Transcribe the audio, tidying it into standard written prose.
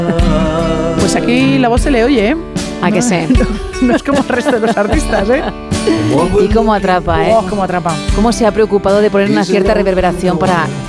Pues aquí la voz se le oye, ¿eh? ¿A que sé? No es como el resto de los artistas, ¿eh? Y cómo atrapa, ¿eh? Cómo atrapa. Cómo se ha preocupado de poner una cierta reverberación para